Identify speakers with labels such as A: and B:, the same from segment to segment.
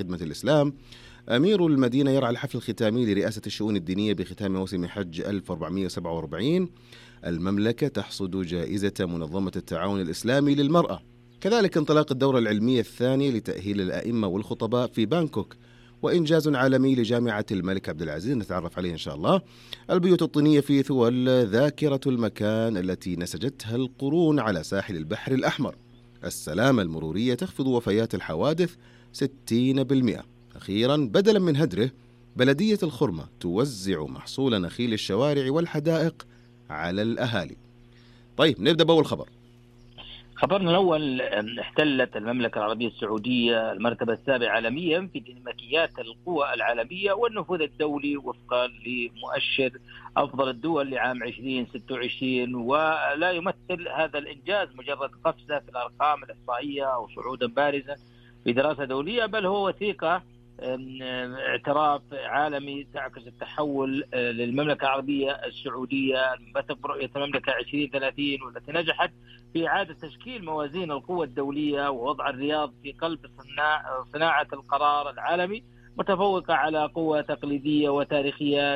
A: خدمة الإسلام. أمير المدينة يرعى الحفل الختامي لرئاسة الشؤون الدينية بختام موسم حج 1447. المملكة تحصد جائزة منظمة التعاون الإسلامي للمرأة. كذلك انطلاق الدورة العلمية الثانية لتأهيل الأئمة والخطباء في بانكوك، وإنجاز عالمي لجامعة الملك عبد العزيز نتعرف عليه إن شاء الله. البيوت الطينية في ثول ذاكرة المكان التي نسجتها القرون على ساحل البحر الأحمر. السلامة المرورية تخفض وفيات الحوادث 60%. أخيرا بدلا من هدره، بلدية الخرمة توزع محصول نخيل الشوارع والحدائق على الأهالي. طيب نبدأ بأول خبر.
B: خبرنا الأول: احتلت المملكة العربية السعودية المرتبة السابعة عالميا في ديناميكيات القوى العالمية والنفوذ الدولي وفقا لمؤشر أفضل الدول لعام 2026. ولا يمثل هذا الإنجاز مجرد قفزة في الأرقام الإحصائية أو صعودا بارزا في دراسة دولية، بل هو وثيقة اعتراف عالمي تعكس التحول للمملكة العربية السعودية الممثل برؤية المملكة 2030، والتي نجحت في إعادة تشكيل موازين القوى الدولية ووضع الرياض في قلب صناعة القرار العالمي، متفوقة على قوى تقليدية وتاريخية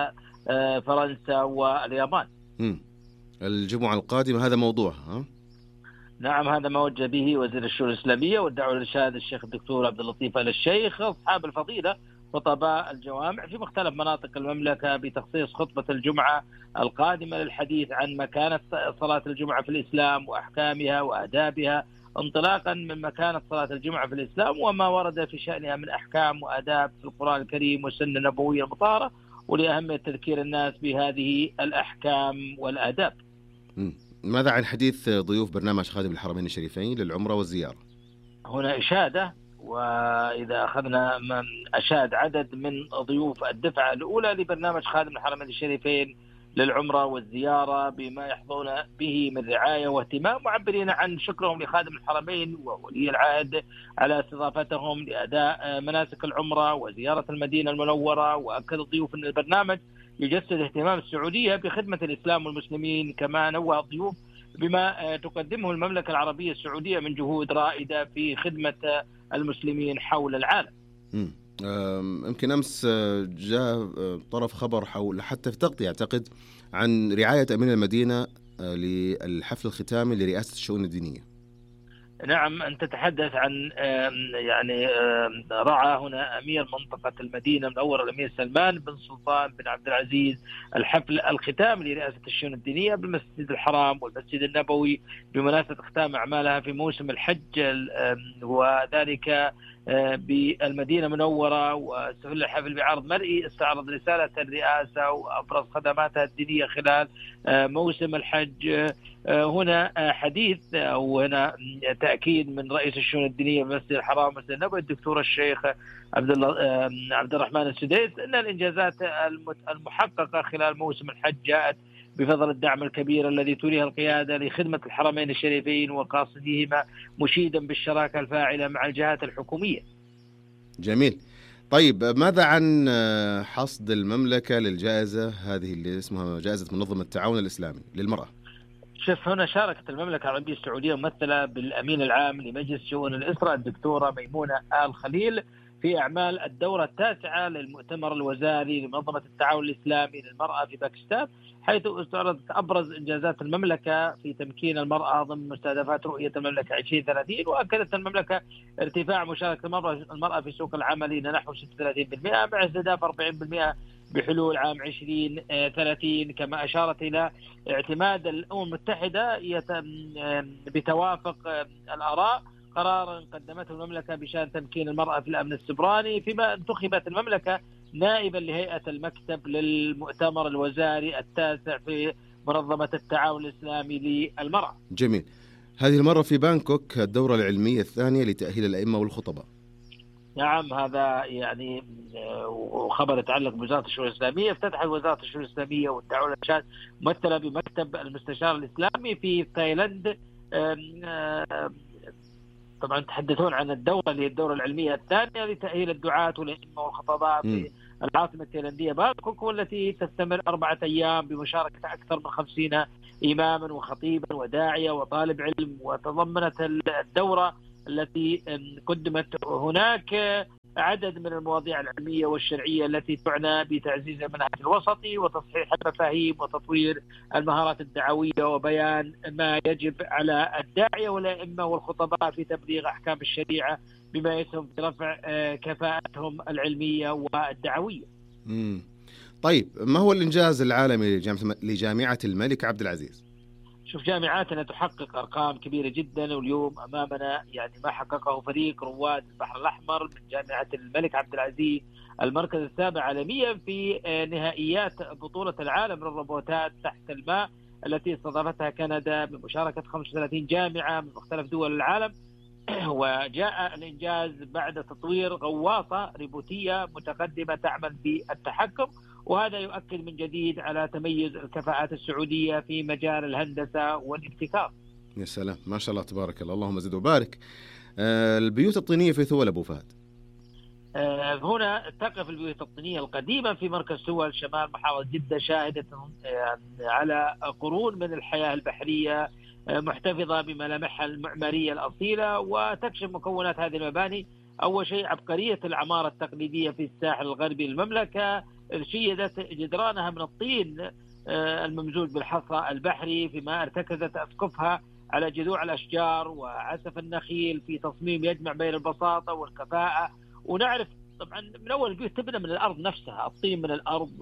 B: كفرنسا واليابان.
A: الجمعة القادمة هذا موضوع
B: نعم، هذا ما وجه به وزير الشؤون الإسلامية والدعوة للإرشاد الشيخ الدكتور عبد اللطيف آل الشيخ أصحاب الفضيلة خطباء الجوامع في مختلف مناطق المملكة بتخصيص خطبة الجمعة القادمة للحديث عن مكانة صلاة الجمعة في الإسلام وأحكامها وآدابها، انطلاقا من مكانة صلاة الجمعة في الإسلام وما ورد في شأنها من أحكام وآداب في القرآن الكريم والسنة النبوية المطهرة، ولأهمية تذكير الناس بهذه الأحكام والآداب.
A: ماذا عن حديث ضيوف برنامج خادم الحرمين الشريفين للعمرة والزيارة؟
B: هنا إشادة، وإذا أخذنا من أشاد عدد من ضيوف الدفعة الأولى لبرنامج خادم الحرمين الشريفين للعمرة والزيارة بما يحظون به من رعاية واهتمام، معبرين عن شكرهم لخادم الحرمين وولي العهد على استضافتهم لأداء مناسك العمرة وزيارة المدينة المنورة. وأكد الضيوف أن البرنامج يجسد اهتمام السعودية بخدمة الإسلام والمسلمين، كما نوه الضيوف بما تقدمه المملكة العربية السعودية من جهود رائدة في خدمة المسلمين حول العالم.
A: يمكن أمس جاء طرف خبر حول حتى في تغطية أعتقد عن رعاية أمير المدينة للحفل الختامي لرئاسة الشؤون الدينية.
B: نعم، أنت تتحدث عن رعى هنا أمير منطقة المدينة المنورة الأمير سلمان بن سلطان بن عبد العزيز الحفل الختام لرئاسة الشؤون الدينية بالمسجد الحرام والمسجد النبوي بمناسبة ختام أعمالها في موسم الحج، وذلك بالمدينة المنورة. واستهل الحفل بعرض مرئي استعرض رسالة الرئاسة وأبرز خدماتها الدينية خلال موسم الحج. هنا حديث أو هنا تأكيد من رئيس الشؤون الدينية بالمسجد الحرام والمسجد النبوي الدكتور الشيخ عبد الرحمن السديس أن الإنجازات المحققة خلال موسم الحج جاءت بفضل الدعم الكبير الذي توليه القيادة لخدمة الحرمين الشريفين وقاصديهما، مشيدا بالشراكة الفاعلة مع الجهات الحكومية.
A: جميل. طيب ماذا عن حصد المملكة للجائزة هذه اللي اسمها جائزة منظمة التعاون الإسلامي للمرأة؟
B: شوف، هنا شاركت المملكة العربية السعودية ممثلة بالأمين العام لمجلس شؤون الأسرة الدكتورة ميمونة آل خليل في أعمال الدورة التاسعة للمؤتمر الوزاري لمنظمة التعاون الإسلامي للمرأة في باكستان، حيث استعرضت أبرز إنجازات المملكة في تمكين المرأة ضمن مستهدفات رؤية المملكة 2030. وأكدت المملكة ارتفاع مشاركة المرأة في سوق العمل إلى نحو 36% مع استهداف 40% بحلول عام 2030. كما أشارت إلى اعتماد الأمم المتحدة بتوافق الآراء قرارا قدمته المملكة بشأن تمكين المرأة في الأمن السبراني، فيما انتخبت المملكة نائبا لهيئة المكتب للمؤتمر الوزاري التاسع في منظمة التعاون الإسلامي للمرأة.
A: جميل. هذه المرة في بانكوك الدورة العلمية الثانية لتأهيل الأئمة والخطباء.
B: نعم، هذا يعني خبر يتعلق بوزارة الشؤون الإسلامية. افتتحت وزارة الشؤون الإسلامية والتعاون الإرشاد ممثلة بمكتب المستشار الإسلامي في تايلاند. طبعا تحدثون عن الدورة اللي هي الدورة العلمية الثانية لتأهيل الدعاة والأئمة والخطباء في العاصمة التايلاندية بانكوك، والتي تستمر 4 أيام بمشاركة أكثر من 50 إماما وخطيبا وداعية وطالب علم. وتضمنت الدورة التي قدمت هناك عدد من المواضيع العلمية والشرعية التي تعنى بتعزيز المنهج الوسطي وتصحيح المفاهيم وتطوير المهارات الدعوية وبيان ما يجب على الداعية والأئمة والخطباء في تبليغ أحكام الشريعة بما يسهم في رفع كفاءتهم العلمية والدعوية.
A: طيب، ما هو الإنجاز العالمي لجامعة الملك عبد العزيز؟
B: شوف، جامعاتنا تحقق أرقام كبيرة جدا، واليوم أمامنا يعني ما حققه فريق رواد البحر الأحمر من جامعة الملك عبد العزيز، المركز السابع عالميا في نهائيات بطولة العالم للروبوتات تحت الماء التي استضافتها كندا بمشاركة 35 جامعة من مختلف دول العالم. وجاء الإنجاز بعد تطوير غواصة روبوتية متقدمة تعمل بالتحكم، وهذا يؤكد من جديد على تميز الكفاءات السعودية في مجال الهندسة والابتكار.
A: يا سلام، ما شاء الله تبارك الله، اللهم زد وبارك. البيوت الطينية في ثول أبو فهد.
B: هنا تقف البيوت الطينية القديمة في مركز ثول شمال محافظة جدة، شاهدة على قرون من الحياة البحرية محتفظة بملامحها المعمارية الأصيلة. وتكشف مكونات هذه المباني أول شيء عبقرية العمارة التقليدية في الساحل الغربي للمملكة، شيدت جدرانها من الطين الممزوج بالحصى البحري، فيما ارتكزت أسقفها على جذوع الأشجار وعسف النخيل في تصميم يجمع بين البساطة والكفاءة. ونعرف طبعا من أول البيوت تبنى من الأرض نفسها، الطين من الأرض.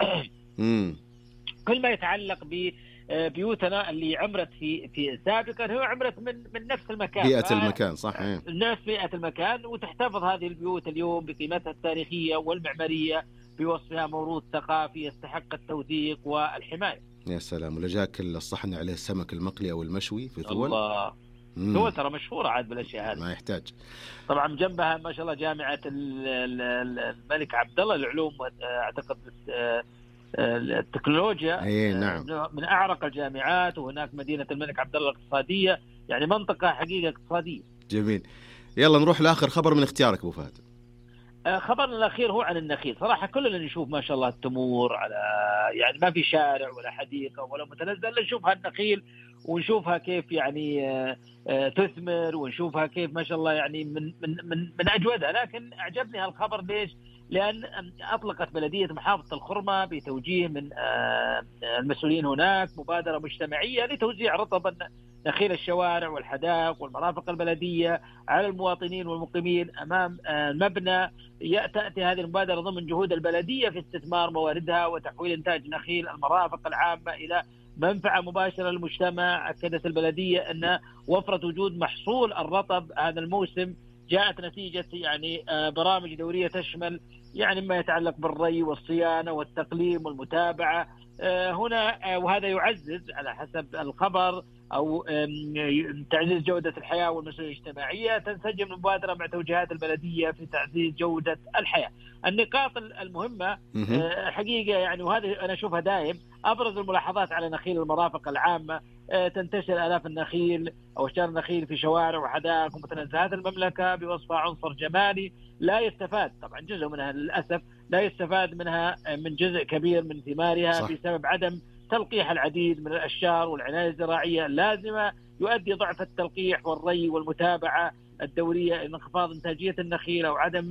B: كل ما يتعلق ببيوتنا اللي عمرت في سابقا هو عمرت من نفس المكان،
A: بيئة المكان، صح،
B: نفس بيئة المكان، وتحتفظ هذه البيوت اليوم بقيمتها التاريخية والمعمارية بوصفها موروث ثقافي يستحق التوثيق والحماية.
A: يا سلام، ولا جاك الصحن عليه السمك المقلي أو المشوي في ثول؟
B: الله، ثول ترى مشهورة عاد بالأشياء هذه،
A: ما يحتاج.
B: طبعا جنبها ما شاء الله جامعة الملك عبد الله للعلوم، أعتقد التكنولوجيا،
A: نعم،
B: من أعرق الجامعات، وهناك مدينة الملك عبد الله الاقتصادية، يعني منطقة حقيقة اقتصادية.
A: جميل. يلا نروح لآخر خبر من اختيارك أبو فهد.
B: خبرنا الأخير هو عن النخيل. صراحة كلنا نشوف ما شاء الله التمور على، يعني ما في شارع ولا حديقة ولا متنزل نشوف هالنخيل، ونشوفها كيف يعني تثمر، ونشوفها كيف ما شاء الله يعني من أجودها. لكن أعجبني هالخبر ليش؟ لأن أطلقت بلدية محافظة الخرمة بتوجيه من المسؤولين هناك مبادرة مجتمعية لتوزيع رطب نخيل الشوارع والحدائق والمرافق البلدية على المواطنين والمقيمين أمام المبنى. تأتي هذه المبادرة ضمن جهود البلدية في استثمار مواردها وتحويل إنتاج نخيل المرافق العامة إلى منفعة مباشرة للمجتمع. أكدت البلدية أن وفرة وجود محصول الرطب هذا الموسم جاءت نتيجة يعني برامج دورية تشمل يعني ما يتعلق بالري والصيانة والتقليم والمتابعة هنا، وهذا يعزز على حسب الخبر أو تعزيز جودة الحياة والمسؤولية الاجتماعية. تنسجم المبادرة مع توجيهات البلدية في تعزيز جودة الحياة. النقاط المهمة حقيقة يعني، وهذه أنا أشوفها دائم، أبرز الملاحظات على نخيل المرافق العامة. تنتشر آلاف النخيل أو أشجار النخيل في شوارع وحدائق ومتنزهات المملكة بوصفها عنصر جمالي لا يستفاد، طبعا جزء منها للأسف لا يستفاد منها من جزء كبير من ثمارها، صح، بسبب عدم تلقيح العديد من الأشجار والعناية الزراعية اللازمة يؤدي ضعف التلقيح والري والمتابعة الدورية إلى انخفاض إنتاجية النخيل أو عدم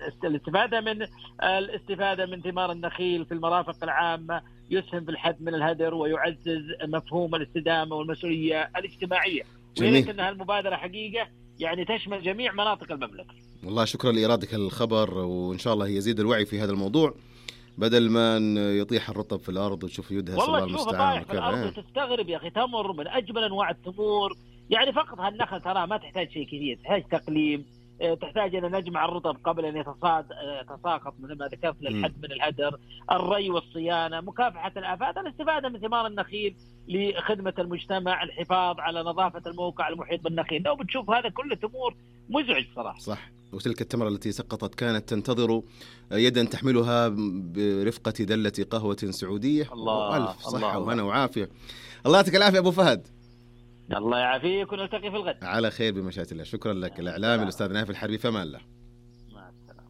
B: الاستفادة من ثمار النخيل في المرافق العامة، يسهم في الحد من الهدر ويعزز مفهوم الاستدامة والمسؤولية الاجتماعية. ويريد أن هالمبادرة حقيقة يعني تشمل جميع مناطق المملكة.
A: والله شكرا لإيرادك الخبر، وإن شاء الله يزيد الوعي في هذا الموضوع بدل ما يطيح الرطب في الأرض وتشوف يدهس الله المستعان.
B: والله تشوف في الأرض تستغرب يا أخي، تمر من أجمل أنواع التمور، يعني فقط هالنخل ترى ما تحتاج شيء كثير، تحتاج تقليم، تحتاج أن نجمع الرطب قبل أن يتساقط من ما ذكرت للحد من الهدر، الري والصيانة، مكافحة الآفات، الاستفادة من ثمار النخيل لخدمة المجتمع، الحفاظ على نظافة الموقع المحيط بالنخيل. لو بتشوف هذا كله تمور مزعج صراحة.
A: صح. وتلك التمرة التي سقطت كانت تنتظر يدا تحملها برفقة دلة قهوة سعودية.
B: الله،
A: ألف صحة وهنا وعافية. الله يعطيك العافية أبو فهد.
B: الله يعافيك، ونلتقي في الغد
A: على خير بمشيئة الله. شكرا لك. الإعلامي الأستاذ نايف الحربي، فمان الله.
B: مع السلامة.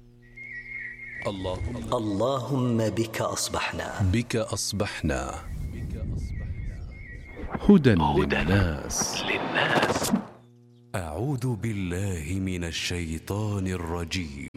C: اللهم بك أصبحنا
D: هدى للناس.
C: أعوذ بالله من الشيطان الرجيم.